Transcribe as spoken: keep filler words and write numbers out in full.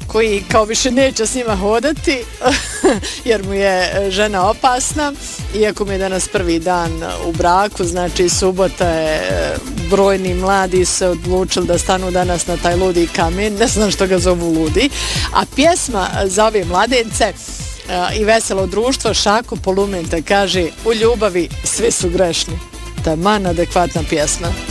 koji kao više neće s njima hodati jer mu je žena opasna, iako mi je danas prvi dan u braku, znači subota je, brojni mladi se odlučili da stanu danas na taj ludi kamen, ne znam što ga zovu ludi, a pjesma za ove mladence i veselo društvo Šako Polumente kaže: u ljubavi svi su grešni. Taman adekvatna pjesma.